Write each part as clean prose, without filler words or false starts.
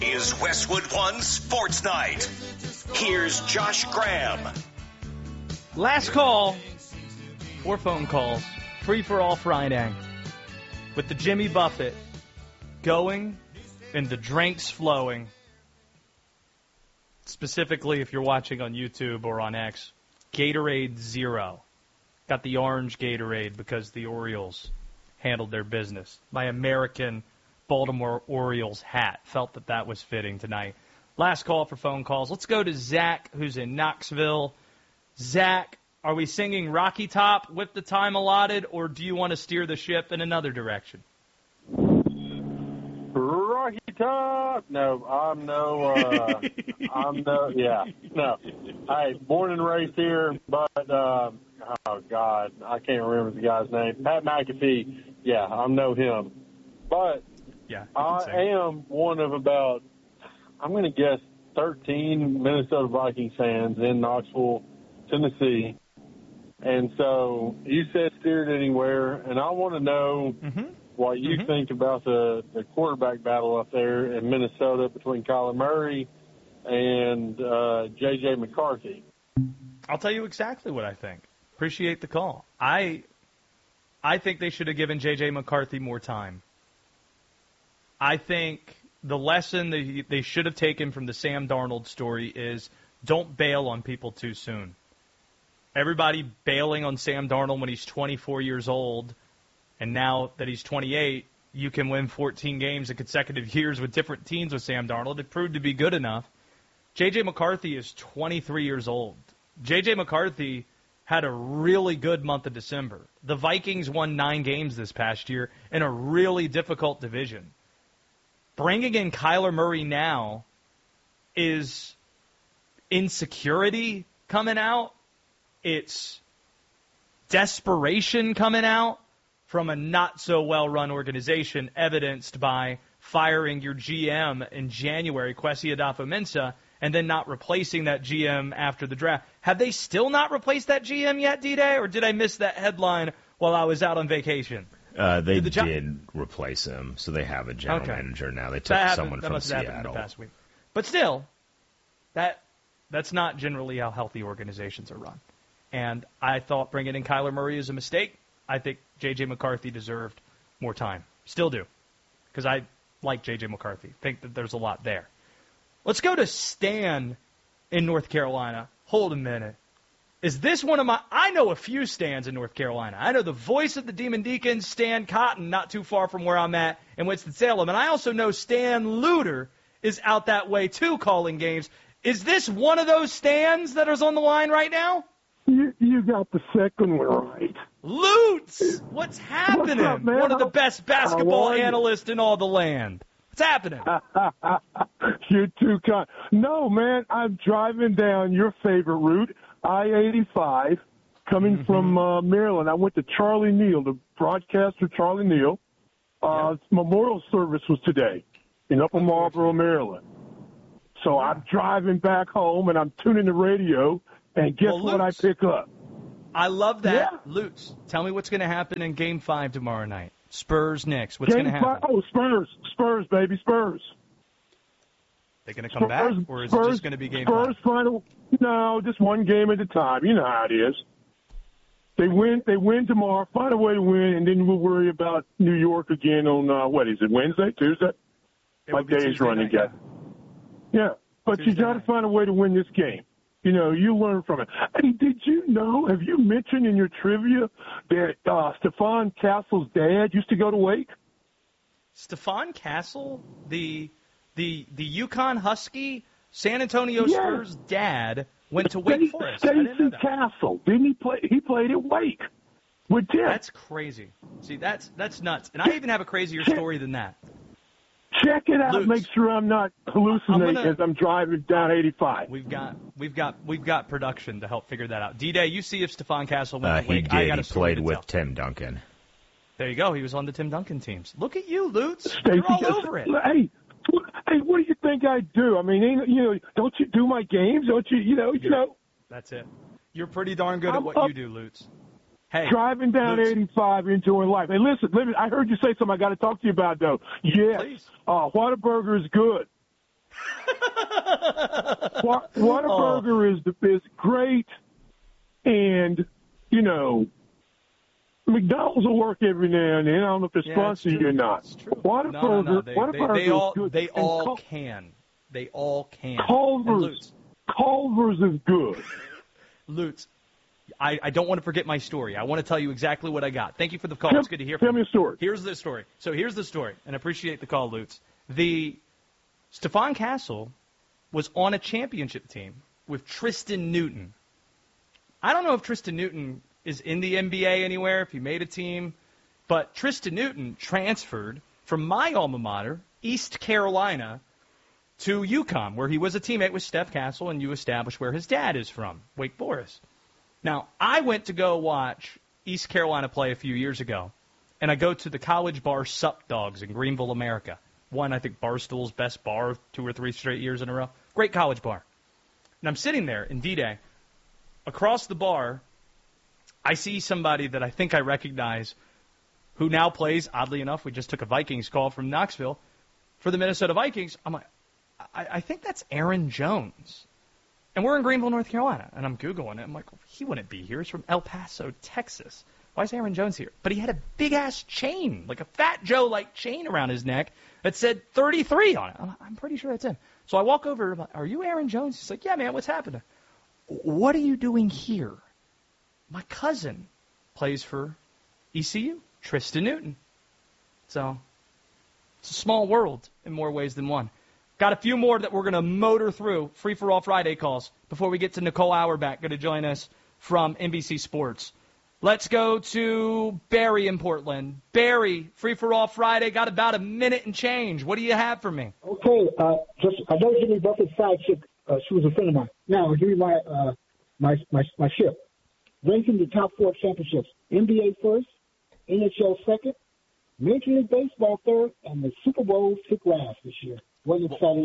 Is Westwood One Sports Night. Here's Josh Graham. Last call, 4 phone calls, free for all Friday, with the Jimmy Buffett going and the drinks flowing. Specifically, if you're watching on YouTube or on X, Gatorade Zero. Got the orange Gatorade because the Orioles handled their business. My American Baltimore Orioles hat. Felt that was fitting tonight. Last call for phone calls. Let's go to Zach, who's in Knoxville. Zach, are we singing Rocky Top with the time allotted, or do you want to steer the ship in another direction? Rocky Top. No, no. Hey, born and raised here, but, oh, God, I can't remember the guy's name. Pat McAfee. Yeah, I know him. But yeah, I am one of about, I'm going to guess, 13 Minnesota Vikings fans in Knoxville, Tennessee. And so you said steer it anywhere, and I want to know what you think about the quarterback battle up there in Minnesota between Kyler Murray and J.J. McCarthy. I'll tell you exactly what I think. Appreciate the call. I think they should have given J.J. McCarthy more time. I think the lesson that they should have taken from the Sam Darnold story is don't bail on people too soon. Everybody bailing on Sam Darnold when he's 24 years old, and now that he's 28, you can win 14 games in consecutive years with different teams with Sam Darnold. It proved to be good enough. J.J. McCarthy is 23 years old. J.J. McCarthy had a really good month of December. The Vikings won 9 games this past year in a really difficult division. Bringing in Kyler Murray now is insecurity coming out. It's desperation coming out from a not-so-well-run organization, evidenced by firing your GM in January, Kwesi Adofo-Mensah, and then not replacing that GM after the draft. Have they still not replaced that GM yet, D-Day, or did I miss that headline while I was out on vacation? They did replace him, so they have a general manager now. They took someone from Seattle. Past week. But still, that's not generally how healthy organizations are run. And I thought bringing in Kyler Murray is a mistake. I think J.J. McCarthy deserved more time. Still do, because I like J.J. McCarthy. Think that there's a lot there. Let's go to Stan in North Carolina. Hold a minute. Is this one of my... I know a few Stans in North Carolina. I know the voice of the Demon Deacons, Stan Cotton, not too far from where I'm at in Winston-Salem. And I also know Stan Luter is out that way, too, calling games. Is this one of those Stans that is on the line right now? You got the second one right. Lutz! What's happening? What's up, man? One of the best basketball analysts in all the land. What's happening? You're too kind. No, man, I'm driving down your favorite route, I-85, coming from Maryland. I went to Charlie Neal, the broadcaster Charlie Neal. Memorial service was today in Upper Marlboro, Maryland. So I'm driving back home, and I'm tuning the radio, and guess what I pick up? I love that. Yeah. Lutz, tell me what's going to happen in Game 5 tomorrow night. Spurs Knicks. What's going to happen? Spurs, baby, Spurs. They going to come back, or is it just going to be Game 5? No, just one game at a time. You know how it is. They win tomorrow, find a way to win, and then we'll worry about New York again on, what is it, Wednesday, Tuesday? My day's running, yeah. But you got to find a way to win this game. You know, you learn from it. Hey, did you know, have you mentioned in your trivia that Stephon Castle's dad used to go to Wake? Stephon Castle, the UConn Husky, San Antonio Spurs dad, went to Wake Forest. Stacy Castle. Didn't he play? He played at Wake with Tim. That's crazy. See, that's nuts. And I even have a crazier story than that. Check it out. Lutz, make sure I'm not hallucinating as I'm driving down 85. We've got production to help figure that out. D-Day, you see if Stephon Castle went to Wake. He did. He played with Tim Duncan. There you go. He was on the Tim Duncan teams. Look at you, Lutz. You're all over it. Hey, what do you think I do? I mean, don't you do my games? Don't you? You know. That's it. You're pretty darn good at what you do, Lutz. Hey, driving down Lutz. 85, enjoying life. Hey, listen, I heard you say something I got to talk to you about, though. Yes, please. Whataburger is good. Whataburger is great, and, you know, McDonald's will work every now and then. I don't know if it's sponsoring you or not. It's true. Whataburger is good. They all can. They all can. Culver's is good. Lutz, I don't want to forget my story. I want to tell you exactly what I got. Thank you for the call. It's good to hear from you. Tell me a story. Here's the story. So here's the story, and I appreciate the call, Lutz. The Stephon Castle was on a championship team with Tristan Newton. I don't know if Tristan Newton is in the NBA anywhere, if he made a team, but Tristan Newton transferred from my alma mater, East Carolina, to UConn, where he was a teammate with Steph Castle, and you established where his dad is from, Wake Forest. Now, I went to go watch East Carolina play a few years ago, and I go to the College Bar Sup Dogs in Greenville, America. Won, I think, Barstool's best bar 2 or 3 straight years in a row. Great college bar. And I'm sitting there in D-Day. Across the bar, I see somebody that I think I recognize who now plays, oddly enough, we just took a Vikings call from Knoxville, for the Minnesota Vikings. I'm like, I think that's Aaron Jones. And we're in Greenville, North Carolina. And I'm Googling it. I'm like, he wouldn't be here. He's from El Paso, Texas. Why is Aaron Jones here? But he had a big-ass chain, like a Fat Joe-like chain around his neck that said 33 on it. I'm pretty sure that's him. So I walk over, I'm like, are you Aaron Jones? He's like, yeah, man, what's happening? What are you doing here? My cousin plays for ECU, Tristan Newton. So it's a small world in more ways than one. Got a few more that we're going to motor through, free-for-all Friday calls, before we get to Nicole Auerbach, going to join us from NBC Sports. Let's go to Barry in Portland. Barry, free-for-all Friday, got about a minute and change. What do you have for me? Okay, I know Jimmy Buffett's side chick. She was a friend of mine. Now, give me my ship. Ranking the top 4 championships. NBA first, NHL second, Major League Baseball third, and the Super Bowl took last this year. What's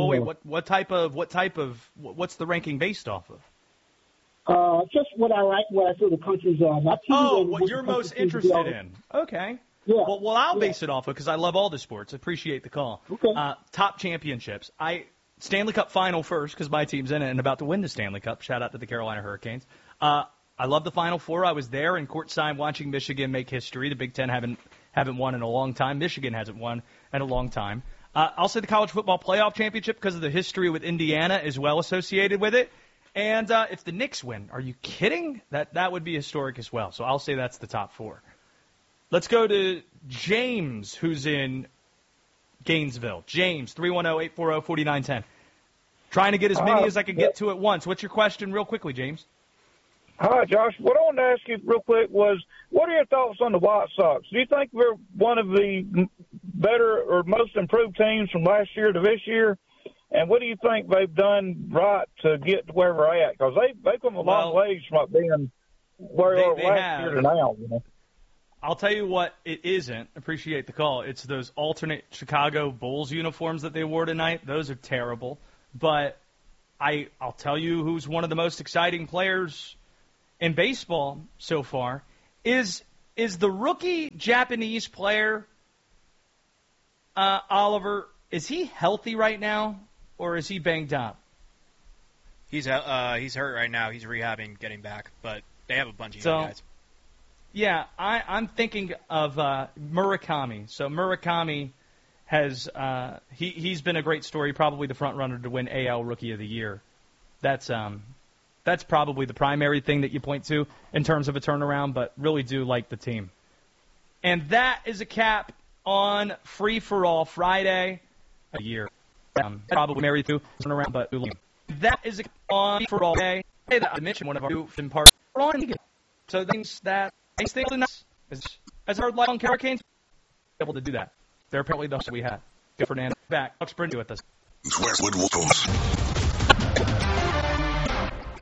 the ranking based off of? Just what I feel the country's on. What you're most interested in. Okay. Yeah. Well, I'll base it off of, because I love all the sports. I appreciate the call. Okay. Top championships. Stanley Cup final first, because my team's in it and about to win the Stanley Cup. Shout out to the Carolina Hurricanes. I love the Final Four. I was there in courtside watching Michigan make history. The Big Ten haven't won in a long time. Michigan hasn't won in a long time. I'll say the college football playoff championship because of the history with Indiana as well associated with it. And if the Knicks win, are you kidding? That would be historic as well. So I'll say that's the top 4. Let's go to James, who's in Gainesville. James, 310-840-4910. Trying to get as many as I can get to at once. What's your question real quickly, James? Hi, Josh. What I wanted to ask you real quick was, what are your thoughts on the White Sox? Do you think they're one of the better or most improved teams from last year to this year? And what do you think they've done right to get to where they're at? Because they've come a long ways from being where they were last year to now. You know? I'll tell you what it isn't. Appreciate the call. It's those alternate Chicago Bulls uniforms that they wore tonight. Those are terrible. But I'll tell you who's one of the most exciting players in baseball so far is the rookie Japanese player, Oliver, is he healthy right now or is he banged up? He's hurt right now. He's rehabbing, getting back, but they have a bunch of young guys. Yeah, I'm thinking of Murakami. So Murakami has he's been a great story, probably the front runner to win AL Rookie of the Year. That's probably the primary thing that you point to in terms of a turnaround, but really do like the team. And that is a cap on Free for All Friday a year. Probably married to turnaround, but that is a cap on Free for All Friday. I mentioned one of our new parts. So things that I think as our lifelong Hurricanes able to do that. They're apparently the we had. Good Fernando back. Alex Brindley with us.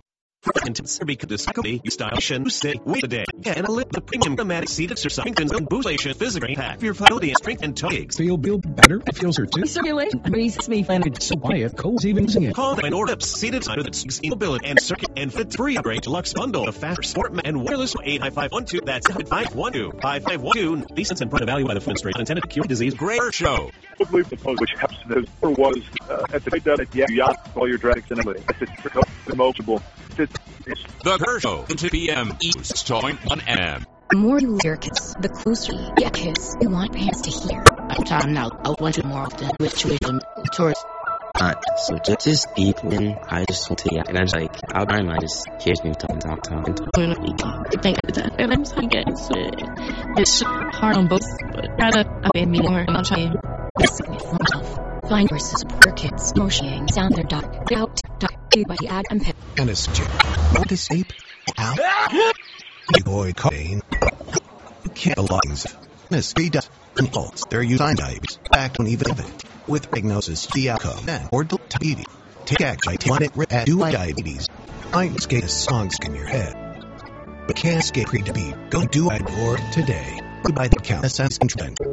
Because this faculty, you style should stay with the day. And a lip the premium chromatic seated surcingtons and boostation physical pack. Your vitality and strength and toes. Feel build better. It feels her too. Circulation breathes me flattered. So quiet. Cole's even using it. Call and order seated cider that's mobility and circuit and fit free upgrade deluxe bundle of faster sport and wireless 85512. That's 512 Decent and brought value by the food straight intended to cure disease. Greater show. Which helps was at the yacht all your drags and everything. It's multiple. The Kerr Show, 2 p.m. East, join on M. The more you hear kiss, the closer you get kiss. You want parents to hear. I'm time now. I want you more often with tuition tourists. So just deep in, I just went to the and I was like, I'll buy mine, just here's me talking. I think that, and I'm trying to get into it. It's hard on both, but rather, I made me more, and I'll try to. Find versus support kids. Motioning sound their dot. Out. By the ad and pip. And a subject. What is ape? Ow. Boy Cobain. Can't belongs. Miss B does. Consults. Their use diabetes. Act on even it. With diagnosis, the outcome, and or diabetes. Take action. At do diabetes. I skate songs in your head. But can't skate pre-to-beat. Go do it or today. By the count.